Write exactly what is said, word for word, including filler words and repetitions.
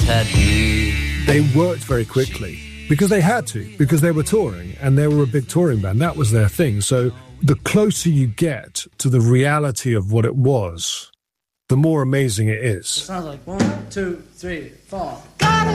had me. They worked very quickly because they had to, because they were touring and they were a big touring band. That was their thing. So the closer you get to the reality of what it was, the more amazing it is. It sounds like one, two, three, four. Gotta